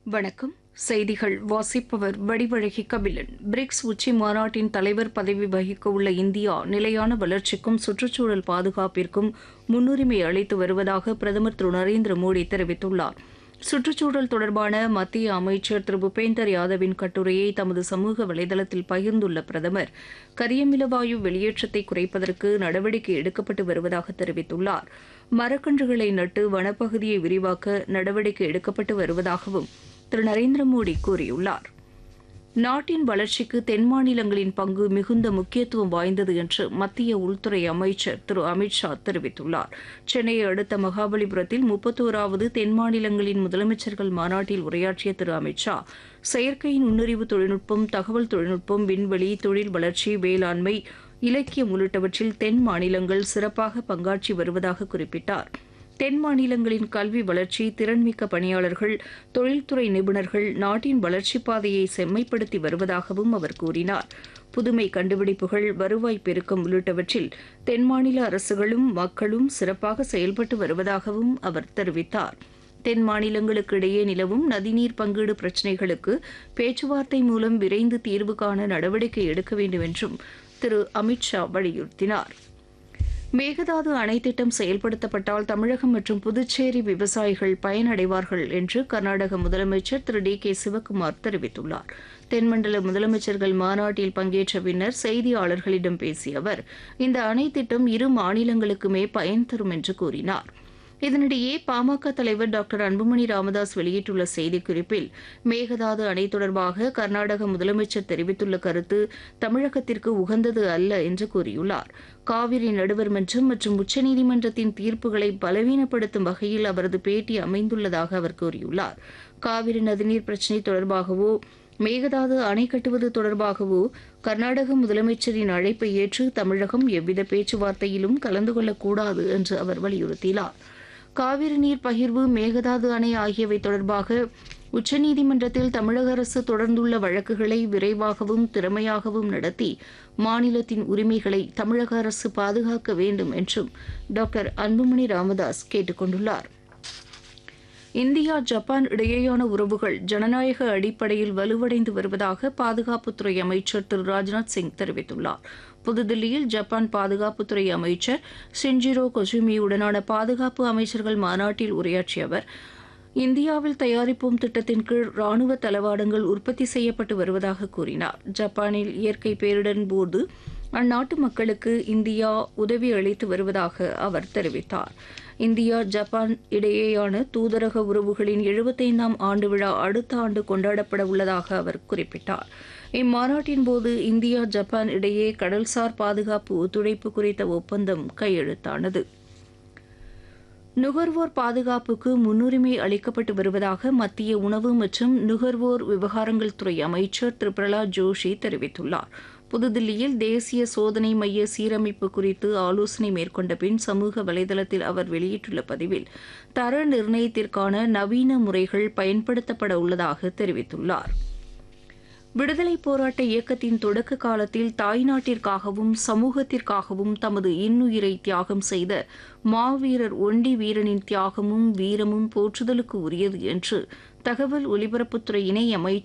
வணக்கம். செய்திகள் வாசிப்பவர் வடிவழகி கபிலன். பிரிக்ஸ் உச்சி மாநாட்டின் தலைவர் பதவி வகிக்கவுள்ள இந்தியா நிலையான வளர்ச்சிக்கும் சுற்றுச்சூழல் பாதுகாப்பிற்கும் முன்னுரிமை அளித்து வருவதாக பிரதமர் திரு நரேந்திர மோடி தெரிவித்துள்ளார். சுற்றுச்சூழல் தொடர்பான மத்திய அமைச்சர் திரு பூபேந்தர் யாதவின் கட்டுரையை தமது சமூக வலைதளத்தில் பகிர்ந்துள்ள பிரதமர், கரியமிலவாயு வெளியேற்றத்தை குறைப்பதற்கு நடவடிக்கை எடுக்கப்பட்டு வருவதாக தெரிவித்துள்ளார். மரக்கன்றுகளை நட்டு வனப்பகுதியை விரிவாக்க நடவடிக்கை எடுக்கப்பட்டு வருவதாகவும் திரு நரேந்திர மோடி கூறியுள்ளார். நாட்டின் வளர்ச்சிக்கு தென் மாநிலங்களின் பங்கு மிகுந்த முக்கியத்துவம் வாய்ந்தது என்று மத்திய உள்துறை அமைச்சர் திரு அமித் ஷா தெரிவித்துள்ளார். சென்னையை அடுத்த மகாபலிபுரத்தில் 31வது தென் மாநிலங்களின் முதலமைச்சர்கள் மாநாட்டில் உரையாற்றிய திரு அமித் ஷா, செயற்கை நுண்ணறிவு தொழில்நுட்பம், தகவல் தொழில்நுட்பம், விண்வெளி, தொழில் வளர்ச்சி, வேளாண்மை, இலக்கியம் உள்ளிட்டவற்றில் தென் மாநிலங்கள் சிறப்பாக பங்காற்றி வருவதாக குறிப்பிட்டார். தென் மாநிலங்களின் கல்வி வளர்ச்சி, திறன்மிக்க பணியாளர்கள், தொழில்துறை நிபுணர்கள் நாட்டின் வளர்ச்சிப் பாதையை செம்மைப்படுத்தி வருவதாகவும் அவர் கூறினார். புதுமை கண்டுபிடிப்புகள், வருவாய் பெருக்கம் உள்ளிட்டவற்றில் தென் மாநில அரசுகளும் மக்களும் சிறப்பாக செயல்பட்டு வருவதாகவும் அவர் தெரிவித்தார். தென் மாநிலங்களுக்கு இடையே நிலவும் நதிநீர் பங்கீடு பிரச்சினைகளுக்கு பேச்சுவார்த்தை மூலம் விரைந்து தீர்வு காண நடவடிக்கை எடுக்க வேண்டும் என்றும் திரு அமித் ஷா வலியுறுத்தினார். மேகதாது அணை திட்டம் செயல்படுத்தப்பட்டால் தமிழகம் மற்றும் புதுச்சேரி விவசாயிகள் பயனடைவார்கள் என்று கர்நாடக முதலமைச்சர் திரு டி.கே. சிவக்குமார் தெரிவித்துள்ளார். தென்மண்டல முதலமைச்சர்கள் மாநாட்டில் பங்கேற்ற பின்னர் செய்தியாளர்களிடம் பேசிய அவர், இந்த அணை திட்டம் இரு மாநிலங்களுக்குமே பயன் தரும் என்று கூறினார். இதனிடையே பாமக தலைவர் டாக்டர் அன்புமணி ராமதாஸ் வெளியிட்டுள்ள செய்திக்குறிப்பில், மேகதாது அணை தொடர்பாக கர்நாடக முதலமைச்சர் தெரிவித்துள்ள கருத்து தமிழகத்திற்கு உகந்தது அல்ல என்று கூறியுள்ளார். காவிரி நடுவர் மன்றம் மற்றும் உச்சநீதிமன்றத்தின் தீர்ப்புகளை பலவீனப்படுத்தும் வகையில் அவரது பேட்டி அமைந்துள்ளதாக அவர் கூறியுள்ளார். காவிரி நதிநீர் பிரச்சினை தொடர்பாகவோ மேகதாது அணை கட்டுவது தொடர்பாகவோ கர்நாடக முதலமைச்சரின் அழைப்பை ஏற்று தமிழகம் எவ்வித பேச்சுவார்த்தையிலும் கலந்து கொள்ளக்கூடாது என்று அவர் வலியுறுத்தினார். காவிரி நீர் பகிர்வு, மேகதாது அணை ஆகியவை தொடர்பாக உச்சநீதிமன்றத்தில் தமிழக அரசு தொடர்ந்துள்ள வழக்குகளை விரைவாகவும் திறமையாகவும் நடத்தி மாநிலத்தின் உரிமைகளை தமிழக அரசு பாதுகாக்க வேண்டும் என்றும் டாக்டர் அன்புமணி ராமதாஸ் கேட்டுக் கொண்டுள்ளார். இந்தியா ஜப்பான் இடையேயான உறவுகள் ஜனநாயக அடிப்படையில் வலுவடைந்து வருவதாக பாதுகாப்புத்துறை அமைச்சர் திரு ராஜ்நாத் சிங் தெரிவித்துள்ளார். புதுதில்லியில் ஜப்பான் பாதுகாப்புத்துறை அமைச்சர் ஷின்ஜிரோ கொசுமியுடனான பாதுகாப்பு அமைச்சர்கள் மாநாட்டில் உரையாற்றிய அவர், இந்தியாவில் தயாரிப்போம் திட்டத்தின் கீழ் ராணுவ தளவாடங்கள் உற்பத்தி செய்யப்பட்டு வருவதாக கூறினார். ஜப்பானில் இயற்கை பேரிடரின் போது அந்நாட்டு மக்களுக்கு இந்தியா உதவி அளித்து வருவதாக அவர் தெரிவித்தார். இந்தியா ஜப்பான் இடையேயான தூதரக உறவுகளின் 75ஆம் ஆண்டு விழா அடுத்த ஆண்டு கொண்டாடப்பட உள்ளதாக அவர் குறிப்பிட்டார். இம்மாநாட்டின் போது இந்தியா ஜப்பான் இடையே கடல்சார் பாதுகாப்பு ஒத்துழைப்பு குறித்த ஒப்பந்தம் கையெழுத்தானது. நுகர்வோர் பாதுகாப்புக்கு முன்னுரிமை அளிக்கப்பட்டு வருவதாக மத்திய உணவு மற்றும் நுகர்வோர் விவகாரங்கள் துறை அமைச்சர் திரு பிரகலாத் ஜோஷி தெரிவித்துள்ளார். புதுதில்லியில் தேசிய சோதனை மைய சீரமைப்பு குறித்து ஆலோசனை மேற்கொண்ட பின் சமூக வலைதளத்தில் அவர் வெளியிட்டுள்ள பதிவில், தர நிர்ணயத்திற்கான நவீன முறைகள் பயன்படுத்தப்பட உள்ளதாக தெரிவித்துள்ளார். விடுதலைப் போராட்ட இயக்கத்தின் தொடக்க காலத்தில் தாய்நாட்டிற்காகவும் சமூகத்திற்காகவும் தமது இன்னுயிரை தியாகம் செய்த மாவீரர் ஒண்டி வீரனின் தியாகமும் வீரமும் போற்றுதலுக்கு உரியது என்று தகவல் ஒலிபரப்புத்துறை இணை அமைச்சர்